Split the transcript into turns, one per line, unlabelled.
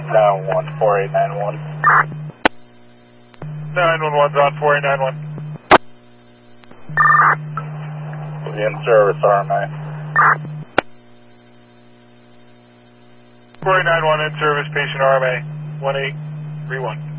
4891.
911's on 4891.
In service, RMA.
4891 in service, patient RMA 1831.